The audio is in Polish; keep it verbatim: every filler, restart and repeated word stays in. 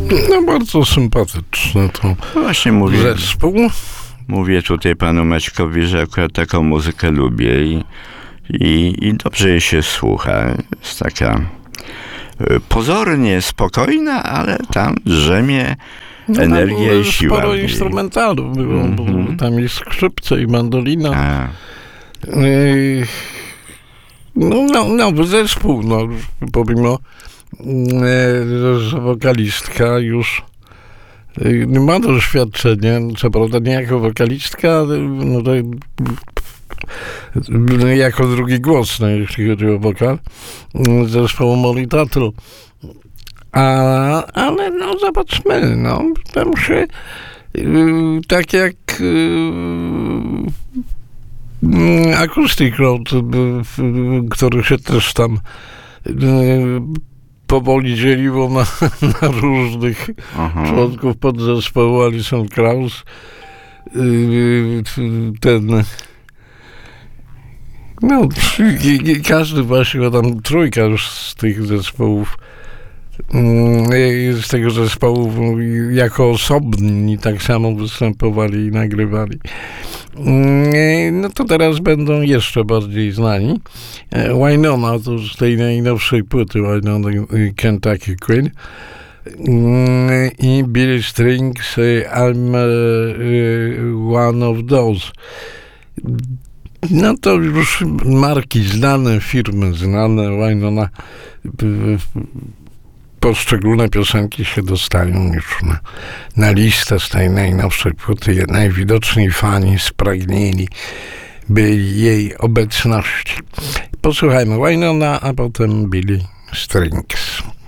No bardzo sympatyczny to Właśnie mówię, zespół. mówię tutaj panu Maćkowi, że akurat taką muzykę lubię i, i, i dobrze jej się słucha. Jest taka y, pozornie spokojna, ale tam drzemie No, energia i siła. Sporo w niej. instrumentalów było, Mhm. bo tam jest skrzypce i mandolina. A, Yy, No, no, nowy zespół, no, pomimo, yy, że wokalistka już yy, ma doświadczenie, co prawda nie jako wokalistka, ale no to, yy, jako drugi głos, no, jeśli chodzi o wokal, yy, zespołu Molly Tuttle. A, ale no zobaczmy, no tam się yy, tak jak yy, Acoustic Road, yy, który się też tam yy, powoli dzieliło na, na różnych aha. członków podzespołu. Alison Krauss, yy, ten no i- i każdy właśnie, tam trójka już z tych zespołów, z tego zespołu jako osobni tak samo występowali i nagrywali. No to teraz będą jeszcze bardziej znani. Wynonna, to z tej najnowszej płyty Wynonna Kentucky Queen, i Billy Strings I'm One of Those. No to już marki znane, firmy znane. Wynonna, poszczególne piosenki się dostają już na, na listę z tej najnowszej płyty. Najwidoczniej fani spragnieni byli jej obecności. Posłuchajmy Wynonna, a potem Billy Strings.